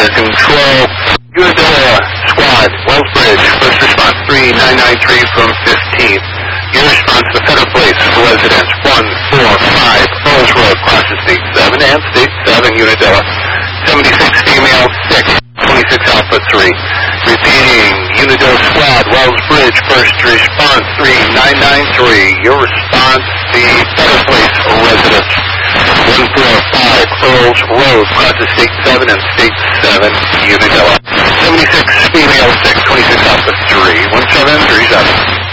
Control, Unadilla Squad, Wellsbridge, first response 3993 from 15th. Your response to Federal Place residence 145 Earls Road, crosses State 7 and State 7, Unadilla. 76 female, 6, 26 Alpha 3. Repeating, Unadilla Squad, Wellsbridge, first response 3993. Your response, the Federal Place residence 145 Earls Road, crosses State 7 and State 7, Unadilla. 76 female, 6, 26 Alpha 3, 1737.